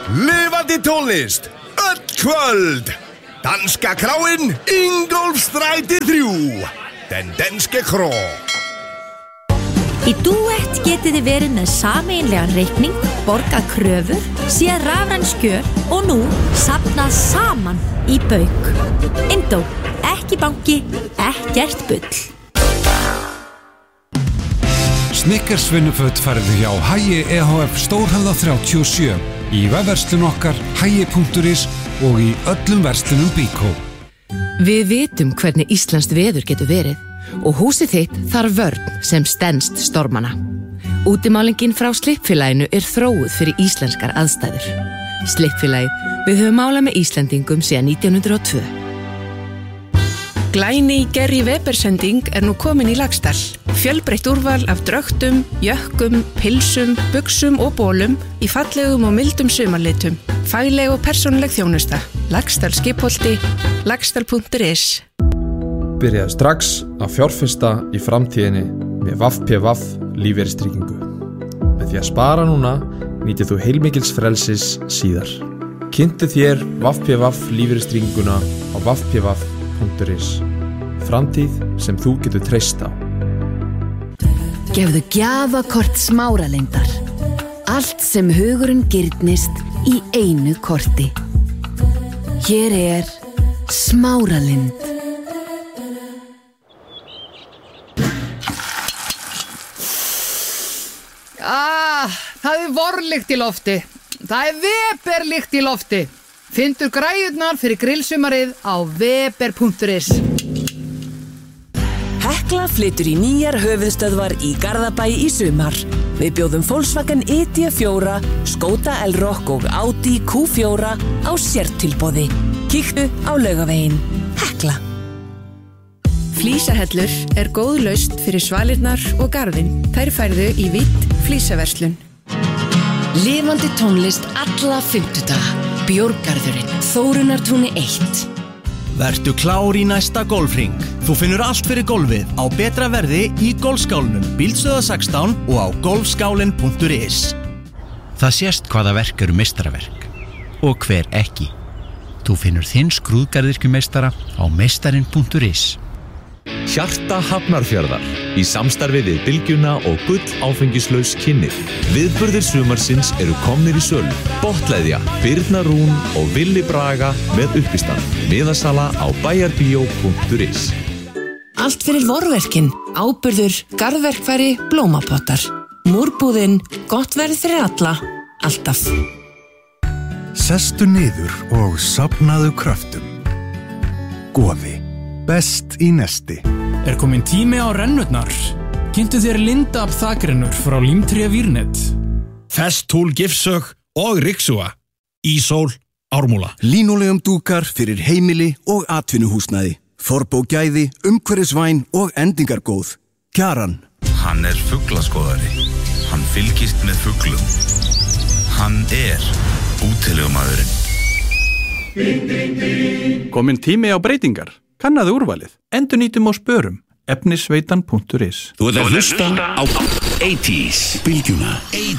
Lifandi tónlist, öll kvöld. Danska kráin, Ingólfsstræti 3. Den danske krå. Í Duett getið þið verið með sameiginlegan reikning, borgað kröfur, séð rafræn skjöl og nú safnað saman í bauk. Indó, ekki banki, ekkert bull. Snickers vinnuföt færðu hjá Hagi EHF Stórhöfða 37 í vefverslun okkar hagi.is og í öllum verslunum Bíkó. Við vitum hvernig íslenskt veður getur verið og húsið þitt þarf vörn sem stenst stormana. Útimálingin frá Slippfélaginu þróuð fyrir íslenskar aðstæður. Slippfélagið, við höfum málað með Íslendingum síðan 1902. Glæný Gerry Weber-sending nú komin í Laxdal. Fjölbreytt úrval af drögtum, jökkum, pilsum, buxum og bólum í fallegum og mildum sumarlitum. Fagleg og persónuleg þjónusta. Laxdal Skipholti, laxdal.is. Byrjaðu strax að fjárfesta í framtíðinni með VAFPVAF lífeyristryggingu. Með því að spara núna nýtið þú heilmikils frelsis síðar. Kynntu þér VAFPVAF lífeyristrygginguna á vafpvaf.is. Framtíð sem þú getur treyst á. Gefðu gjafakort Smáralindar. Allt sem hugurinn girnist í einu korti. Hér Smáralind. Það vorlykt í lofti. Það Weberlykt í lofti. Fyndu græjurnar fyrir grillsumarið á weber.is. Hekla flytur í nýjar höfuðstöðvar í Garðabæ í sumar. Við bjóðum Volkswagen ID4, Skoda Elrock og Audi Q4 á sértilboði. Kíktu á Laugaveginn. Hekla. Flísahellur góð lausn fyrir svalirnar og garðinn. Þær færðu í Vitt flísaverslun. Lifandi tónlist alla fimmtudaga. Bjórgarðurinn, Þórunartúni 1. Vertu klár í næsta golfhring. Þú finnur allt fyrir golfið á betra verði í golfskálunum Bíldstöðvar 16 og á golfskálin.is. Það sést hvaða verk meistaraverk og hver ekki. Þú finnur þinn skrúðgarðyrkjumeistara á meistarin.is. Hjarta Hafnarfjarðar í samstarfi við Bylgjuna og Gull áfengislaus kynnið. Viðburðir sumarsins komnir í sölu. Botleðja, Birna Rún og Villi Braga með uppistand. Miðasala á bæjarbíó.is. Allt fyrir vorverkin, áburður, garðverkfæri, blómapottar. Múrbúðin, gott verð fyrir alla, alltaf. Sestu niður og safnaðu kröftum. Goði, best í nesti. Kominn tími á rennurnar. Kynntu þér Lindab þakrennur frá Límtré Vírnet. Festtúl Gifsög og Rixua. Ísól, Ármúla. Línulegum dúkar fyrir heimili og atvinnuhúsnæði. Forbógæði, umhverfisvæn og endingargóð. Kjaran. Hann fuglaskoðari. Hann fylgist með fuglum. Hann útilegumaðurinn. Kominn tími á breytingar. Kannaðu úrvalið. Endurnýtum og spörum. Efnisveitan.is. Þú ert að hlusta á 80s. Bylgjuna. 80s.